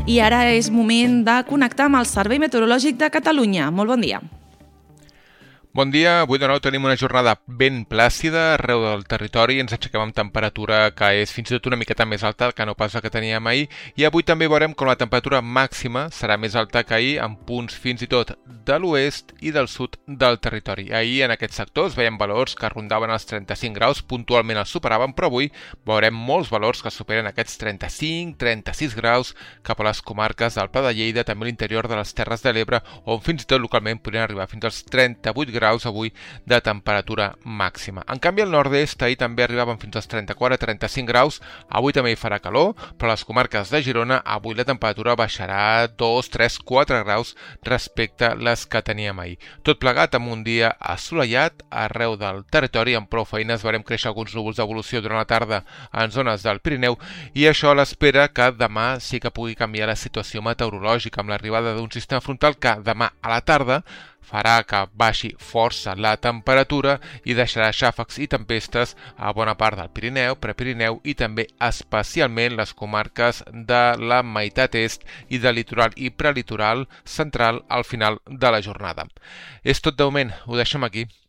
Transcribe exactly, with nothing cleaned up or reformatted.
I ara és moment de connectar amb el Servei Meteorològic de Catalunya. Molt bon dia. Bon dia, avui de nou tenim una jornada ben plàcida arreu del territori, ens aixequem amb temperatura que és fins i tot una miqueta més alta que no pas la que teníem ahir, i avui també veurem com la temperatura màxima serà més alta que ahir en punts fins i tot de l'oest i del sud del territori. Ahir en aquests sectors veiem valors que rondaven els trenta-cinc graus, puntualment els superaven, però avui veurem molts valors que superen aquests trenta-cinc trenta-sis graus cap a les comarques del Pla de Lleida, també l'interior de les Terres de l'Ebre, on fins i tot localment podrien arribar fins als trenta-vuit graus avui de temperatura màxima. En canvi, al nord-est ahir també arribaven fins als trenta-quatre trenta-cinc graus, avui també hi farà calor, però a les comarques de Girona avui la temperatura baixarà dos, tres, quatre graus respecte a les que teníem ahir. Tot plegat amb un dia assolellat arreu del territori, amb prou feines veurem créixer alguns núvols d'evolució durant la tarda en zones del Pirineu, i això a l'espera que demà sí que pugui canviar la situació meteorològica amb l'arribada d'un sistema frontal que demà a la tarda farà que baixi força la temperatura i deixarà xàfecs i tempestes a bona part del Pirineu, Prepirineu i també especialment les comarques de la meitat est i del litoral i prelitoral central al final de la jornada. És tot de moment, ho deixem aquí.